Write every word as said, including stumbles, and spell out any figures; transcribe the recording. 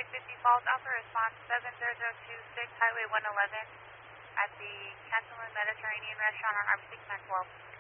Lake fifty Falls, Alpha response seven zero zero two six, Highway one eleven at the Cantaloupe Mediterranean Restaurant on R B six nine twelve.